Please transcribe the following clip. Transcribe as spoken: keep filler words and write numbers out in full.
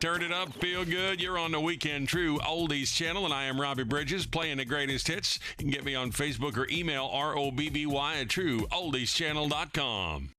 Turn it up, feel good. You're on the Weekend True Oldies channel, and I am Robbie Bridges playing the greatest hits. You can get me on Facebook or email R O B B Y at true oldies channel dot com.